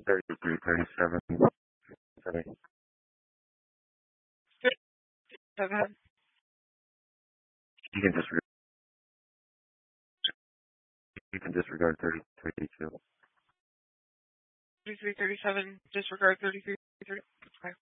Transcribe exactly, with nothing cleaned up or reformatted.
thirty-three, thirty-seven. Sorry. Seven. You can just you can disregard thirty, thirty-two. thirty-three, thirty-seven. Disregard thirty-three, thirty. Okay.